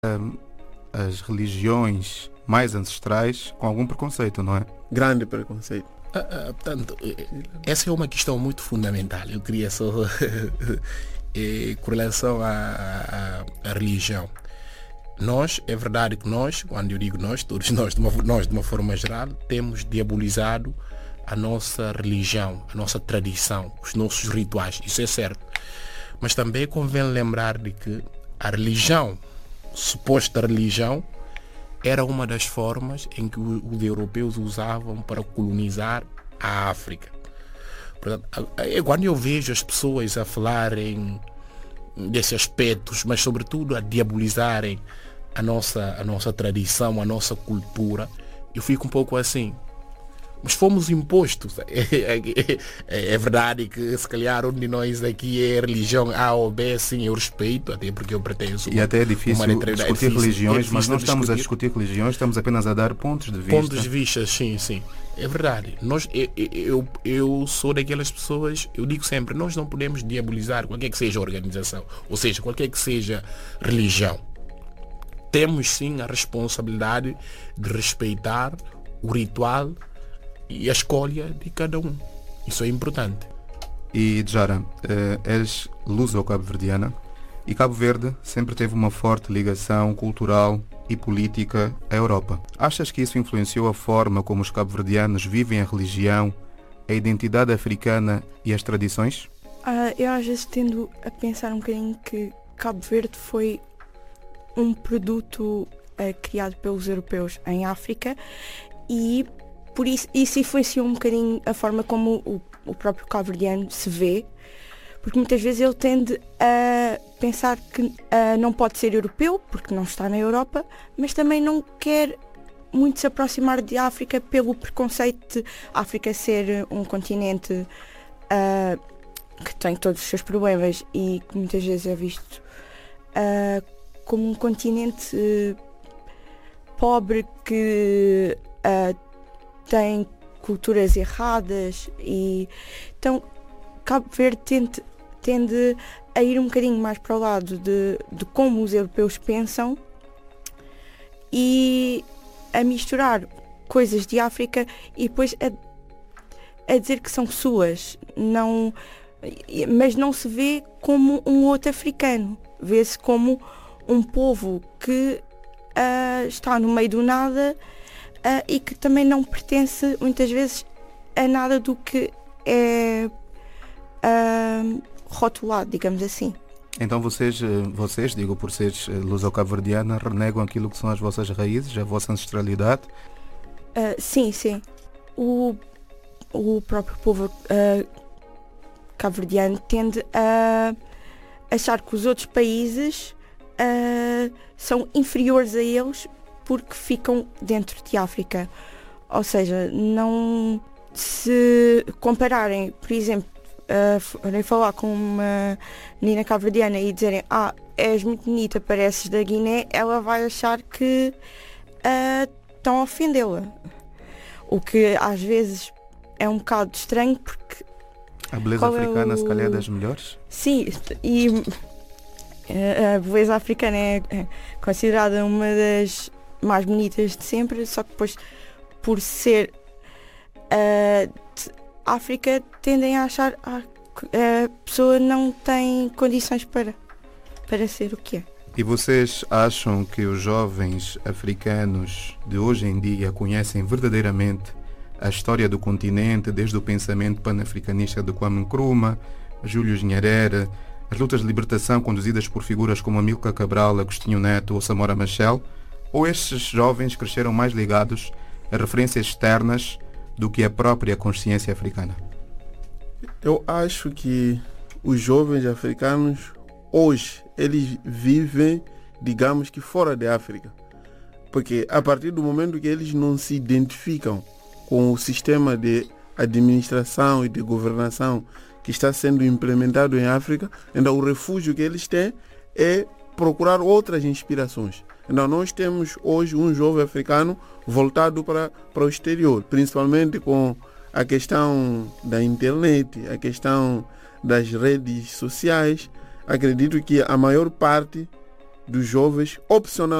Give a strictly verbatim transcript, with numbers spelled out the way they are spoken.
hum, as religiões mais ancestrais com algum preconceito, não é? Grande preconceito. Ah, ah, portanto, essa é uma questão muito fundamental. Eu queria só eh, com relação à, à, à religião. Nós, é verdade que nós, quando eu digo nós, todos nós de, uma, nós de uma forma geral, temos diabolizado a nossa religião, a nossa tradição, os nossos rituais, isso é certo. Mas também convém lembrar de que a religião, suposta religião, era uma das formas em que os europeus usavam para colonizar a África. Portanto, quando eu vejo as pessoas a falarem desses aspectos, mas sobretudo a diabolizarem a nossa, a nossa tradição, a nossa cultura, eu fico um pouco assim. Mas fomos impostos. É, é, é verdade que se calhar um de nós aqui é religião A ou B, sim, eu respeito, até porque eu pertenço. E até é difícil discutir é difícil, religiões, é difícil mas não estamos discutir. a discutir religiões, estamos apenas a dar pontos de vista. Pontos de vista, sim, sim. É verdade. Nós, eu, eu, eu sou daquelas pessoas, eu digo sempre, nós não podemos diabolizar qualquer que seja a organização, ou seja, qualquer que seja religião. Temos sim a responsabilidade de respeitar o ritual e a escolha de cada um. Isso é importante. E Djara, és luso-cabo-verdiana e Cabo Verde sempre teve uma forte ligação cultural e política à Europa. Achas que isso influenciou a forma como os cabo-verdianos vivem a religião, a identidade africana e as tradições? Uh, eu às vezes tendo a pensar um bocadinho que Cabo Verde foi um produto uh, criado pelos europeus em África e por isso isso influenciou um bocadinho a forma como o, o próprio cabo-verdiano se vê, porque muitas vezes ele tende a pensar que uh, não pode ser europeu, porque não está na Europa, mas também não quer muito se aproximar de África pelo preconceito de África ser um continente uh, que tem todos os seus problemas e que muitas vezes é visto uh, como um continente uh, pobre que uh, tem culturas erradas e então Cabo Verde tende, tende a ir um bocadinho mais para o lado de, de como os europeus pensam e a misturar coisas de África e depois a, a dizer que são suas, não, mas não se vê como um outro africano, vê-se como um povo que uh, está no meio do nada uh, e que também não pertence muitas vezes a nada do que é uh, rotulado, digamos assim. Então vocês, vocês digo por seres luso-cabo-verdiana, renegam aquilo que são as vossas raízes, a vossa ancestralidade? Uh, sim, sim. O, o próprio povo uh, cabo-verdiano tende a achar que os outros países uh, são inferiores a eles porque ficam dentro de África. Ou seja, não se compararem, por exemplo, forem uh, falar com uma menina cabo-verdiana e dizerem ah, és muito bonita, pareces da Guiné, ela vai achar que uh, estão a ofendê-la. O que às vezes é um bocado estranho porque... A beleza africana é o... se calhar é das melhores? Sim, e uh, a beleza africana é considerada uma das mais bonitas de sempre, só que depois por ser uh, África tendem a achar ah, que a pessoa não tem condições para, para ser o que é. E vocês acham que os jovens africanos de hoje em dia conhecem verdadeiramente a história do continente, desde o pensamento panafricanista de Kwame Nkrumah, Júlio Nyerere, as lutas de libertação conduzidas por figuras como Amílcar Cabral, Agostinho Neto ou Samora Machel? Ou estes jovens cresceram mais ligados a referências externas do que a própria consciência africana? Eu acho que os jovens africanos hoje eles vivem, digamos que fora da África, porque a partir do momento que eles não se identificam com o sistema de administração e de governação que está sendo implementado em África, então o refúgio que eles têm é procurar outras inspirações. Então nós temos hoje um jovem africano voltado para, para o exterior, principalmente com a questão da internet, a questão das redes sociais. Acredito que a maior parte dos jovens, opcionalmente